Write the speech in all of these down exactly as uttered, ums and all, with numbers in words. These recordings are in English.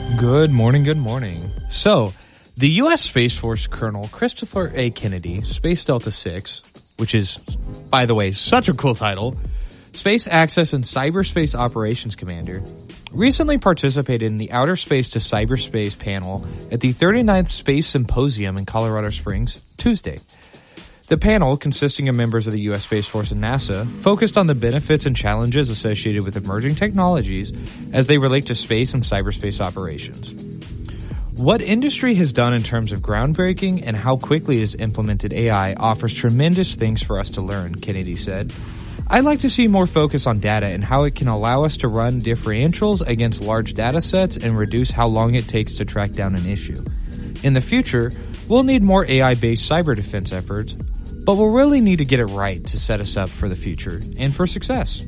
Good morning, good morning. So, the U S Space Force Colonel Christopher A. Kennedy, Space Delta six, which is, by the way, such a cool title, Space Access and Cyberspace Operations Commander, recently participated in the Outer Space to Cyberspace panel at the thirty-ninth Space Symposium in Colorado Springs, Tuesday. The panel, consisting of members of the U S Space Force and NASA, focused on the benefits and challenges associated with emerging technologies as they relate to space and cyberspace operations. What industry has done in terms of groundbreaking and how quickly it has implemented A I offers tremendous things for us to learn, Kennedy said. I'd like to see more focus on data and how it can allow us to run differentials against large data sets and reduce how long it takes to track down an issue. In the future, we'll need more A I-based cyber defense efforts, but we'll really need to get it right to set us up for the future and for success.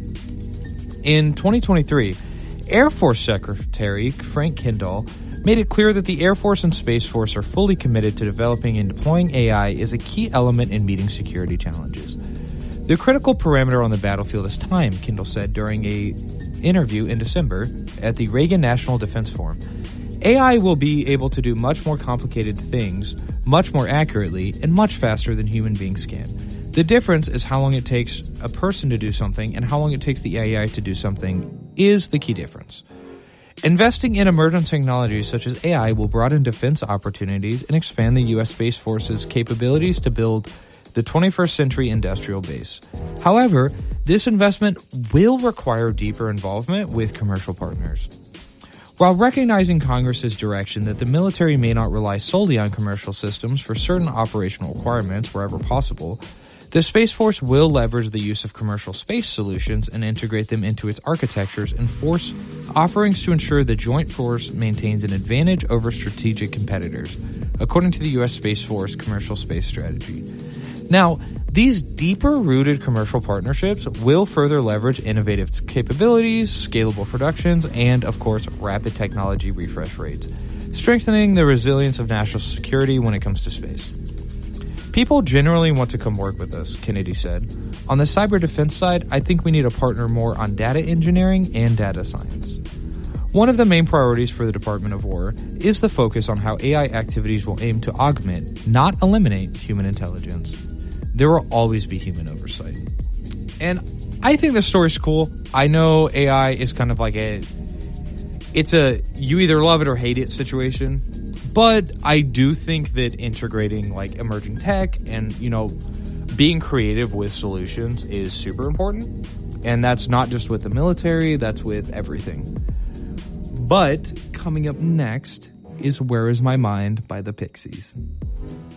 In twenty twenty-three, Air Force Secretary Frank Kendall made it clear that the Air Force and Space Force are fully committed to developing and deploying A I as a key element in meeting security challenges. The critical parameter on the battlefield is time, Kendall said during an interview in December at the Reagan National Defense Forum. A I will be able to do much more complicated things, much more accurately, and much faster than human beings can. The difference is how long it takes a person to do something and how long it takes the A I to do something is the key difference. Investing in emerging technologies such as A I will broaden defense opportunities and expand the U S Space Force's capabilities to build the twenty-first century industrial base. However, this investment will require deeper involvement with commercial partners. While recognizing Congress's direction that the military may not rely solely on commercial systems for certain operational requirements wherever possible, the Space Force will leverage the use of commercial space solutions and integrate them into its architectures and force offerings to ensure the joint force maintains an advantage over strategic competitors, according to the U S Space Force Commercial Space Strategy. Now, these deeper-rooted commercial partnerships will further leverage innovative capabilities, scalable productions, and, of course, rapid technology refresh rates, strengthening the resilience of national security when it comes to space. People generally want to come work with us, Kennedy said. On the cyber defense side, I think we need to partner more on data engineering and data science. One of the main priorities for the Department of War is the focus on how A I activities will aim to augment, not eliminate, human intelligence. There will always be human oversight. And I think the story's cool. I know A I is kind of like a, it's a you either love it or hate it situation. But I do think that integrating like emerging tech and, you know, being creative with solutions is super important. And that's not just with the military, that's with everything. But coming up next is Where Is My Mind by the Pixies.